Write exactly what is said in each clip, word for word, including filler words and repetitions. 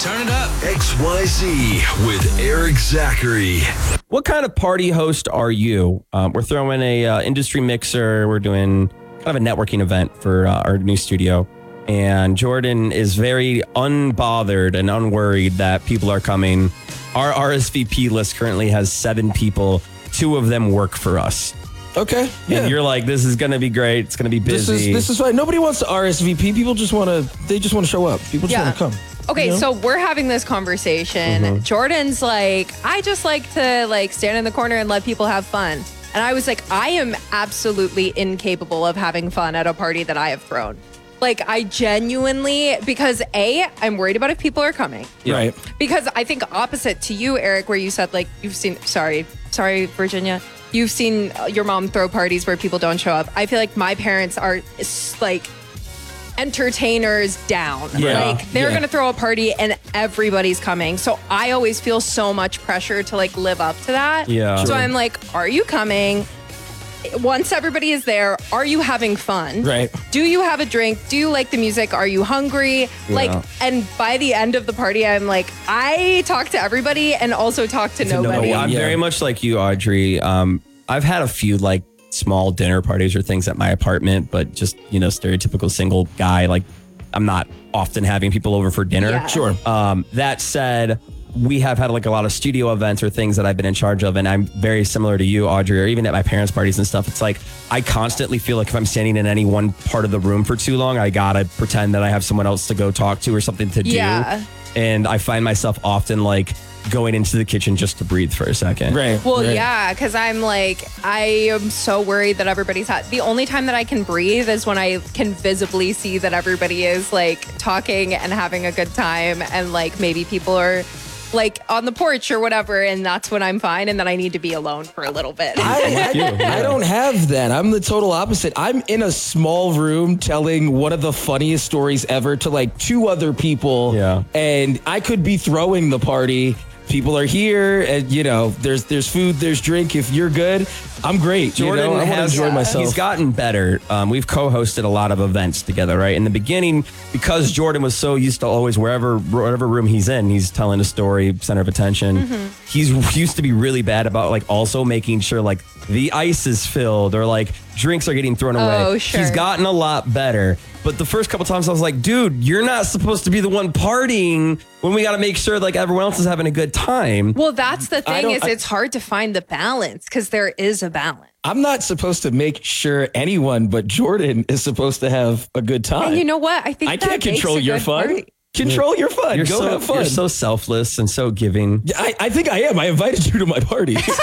Turn it up. X Y Z with Eric Zachary. What kind of party host are you? Um, we're throwing a uh, industry mixer. We're doing kind of a networking event for uh, our new studio. And Jordan is very unbothered and unworried that people are coming. Our R S V P list currently has seven people. Two of them work for us. Okay. Yeah. And you're like, this is going to be great. It's going to be busy. This is this is fine. Nobody wants to R S V P. People just want to, they just want to show up. People just Yeah. want to come. Okay, You know? so we're having this conversation. Mm-hmm. Jordan's like, I just like to like stand in the corner and let people have fun. And I was like, I am absolutely incapable of having fun at a party that I have thrown. Like, I genuinely, because A, I'm worried about if people are coming. Yeah. Right. Because I think opposite to you, Eric, where you said like, you've seen, sorry, sorry, Virginia, you've seen your mom throw parties where people don't show up. I feel like my parents are like entertainers down. Yeah. Like they're Yeah. going to throw a party and everybody's coming. So I always feel so much pressure to like live up to that. Yeah. So Sure. I'm like, are you coming? Once everybody is there, are you having fun? Right. Do you have a drink? Do you like the music? Are you hungry? Like, and by the end of the party, I'm like, I talk to everybody and also talk to nobody. Oh, I'm Yeah. very much like you, Audrey. Um, I've had a few like small dinner parties or things at my apartment, but just, you know, stereotypical single guy. Like, I'm not often having people over for dinner. Yeah. Sure. Um, that said, we have had like a lot of studio events or things that I've been in charge of. And I'm very similar to you, Audrey, or even at my parents' parties and stuff. It's like, I constantly feel like if I'm standing in any one part of the room for too long, I gotta pretend that I have someone else to go talk to or something to do. Yeah. And I find myself often like going into the kitchen just to breathe for a second. Right. Well, right. yeah, because I'm like, I am so worried that everybody's hot. The only time that I can breathe is when I can visibly see that everybody is like talking and having a good time. And like maybe people are like on the porch or whatever. And that's when I'm fine. And then I need to be alone for a little bit. I, I, I don't have that. I'm the total opposite. I'm in a small room telling one of the funniest stories ever to like two other people. Yeah. And I could be throwing the party. People are here and, you know, there's there's food, there's drink. If you're good, I'm great. Jordan you know? I want to has enjoy myself. He's gotten better. Um, we've co-hosted a lot of events together, right? In the beginning, because Jordan was so used to always wherever whatever room he's in, he's telling a story, center of attention. Mm-hmm. He's used to be really bad about like also making sure like the ice is filled or like drinks are getting thrown away. Oh, sure. He's gotten a lot better. But the first couple times I was like, dude, you're not supposed to be the one partying when we got to make sure like everyone else is having a good time. Well, that's the I thing don't- is I- it's hard to find the balance because there is a balance. I'm not supposed to make sure anyone but Jordan is supposed to have a good time. And you know what? I think I that can't makes control a your good fun. party. Control your fun. You're Go so, have fun. You're so selfless and so giving. Yeah, I, I think I am. I invited you to my party. X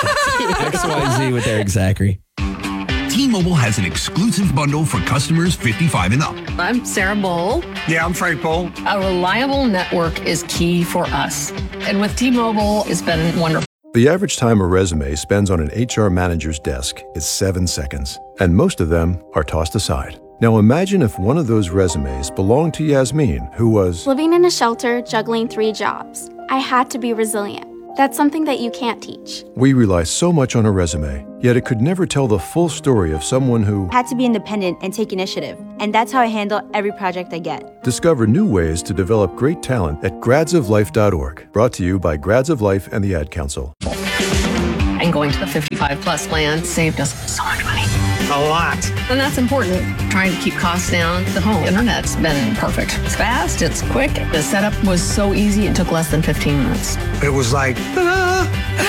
Y Z with Eric Zachary. T-Mobile has an exclusive bundle for customers fifty-five and up. I'm Sarah Bowl. Yeah, I'm Frank Bowl. A reliable network is key for us. And with T-Mobile, it's been wonderful. The average time a resume spends on an H R manager's desk is seven seconds, and most of them are tossed aside. Now imagine if one of those resumes belonged to Yasmin, who was living in a shelter, juggling three jobs. I had to be resilient. That's something that you can't teach. We rely so much on a resume, yet it could never tell the full story of someone who had to be independent and take initiative. And that's how I handle every project I get. Discover new ways to develop great talent at grads of life dot org. Brought to you by Grads of Life and the Ad Council. And going to the fifty-five plus plan saved us so much money. A lot. And that's important. Trying to keep costs down. The home internet's been perfect. It's fast, it's quick. The setup was so easy, it took less than fifteen minutes. It was like, ah.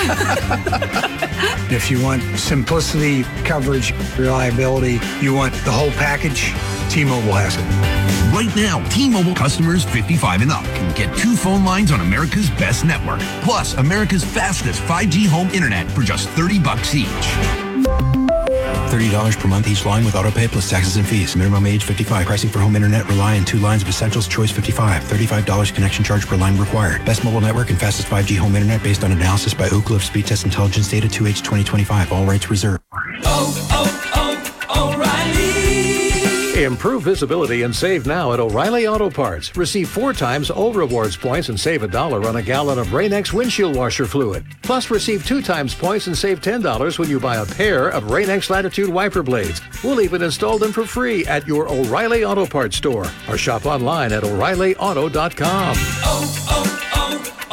If you want simplicity, coverage, reliability, you want the whole package, T-Mobile has it. Right now, T-Mobile customers fifty-five and up can get two phone lines on America's best network, plus America's fastest five G home internet for just thirty bucks each. thirty dollars per month each line with autopay plus taxes and fees. Minimum age fifty-five. Pricing for home internet rely on two lines of Essentials Choice fifty-five. thirty-five dollars connection charge per line required. Best mobile network and fastest five G home internet based on analysis by Oak Cliff Speed Test Intelligence Data two H twenty twenty-five. All rights reserved. Oh, oh, oh, O'Reilly. Improve visibility and save now at O'Reilly Auto Parts. Receive four times O Rewards points and save a dollar on a gallon of Rain-X windshield washer fluid. Plus, receive two times points and save ten dollars when you buy a pair of Rain-X Latitude wiper blades. We'll even install them for free at your O'Reilly Auto Parts store or shop online at O'Reilly Auto dot com. Oh, oh,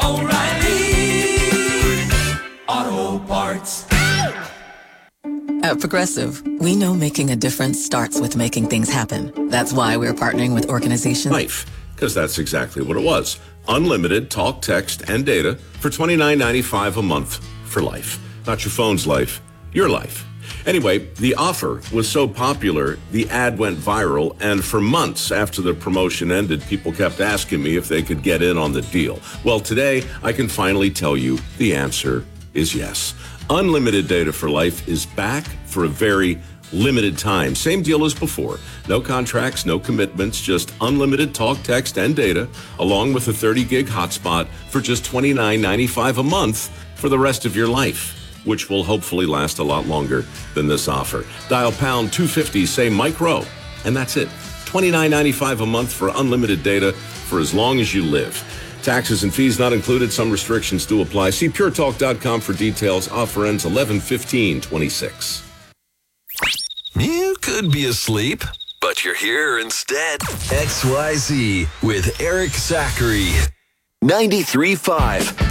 O'Reilly Auto Parts. At Progressive, we know making a difference starts with making things happen. That's why we're partnering with organizations. Life, because that's exactly what it was. Unlimited talk, text, and data for twenty-nine ninety-five a month for life. Not your phone's life, your life. Anyway, the offer was so popular, the ad went viral, and for months after the promotion ended, people kept asking me if they could get in on the deal. Well, today, I can finally tell you the answer is yes. Unlimited data for life is back for a very limited time. Same deal as before. No contracts, no commitments, just unlimited talk, text, and data, along with a thirty gig hotspot for just twenty-nine ninety-five a month for the rest of your life, which will hopefully last a lot longer than this offer. Dial pound two fifty, say Mike Rowe, and that's it. twenty-nine ninety-five a month for unlimited data for as long as you live. Taxes and fees not included. Some restrictions do apply. See pure talk dot com for details. Offer ends eleven fifteen twenty-six. You could be asleep, but you're here instead. X Y Z with Eric Zachary. ninety-three point five